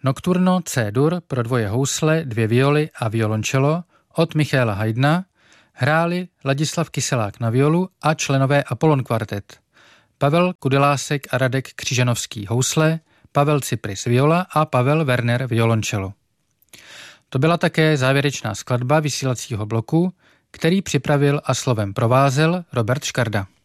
Nocturno C-dur pro dvoje housle, 2 violy a violoncello od Michaela Haydna hráli Ladislav Kyselák na violu a členové Apollon Quartet. Pavel Kudelásek a Radek Křižanovský housle, Pavel Cypris viola a Pavel Werner violoncello. To byla také závěrečná skladba vysílacího bloku, který připravil a slovem provázel Robert Škarda.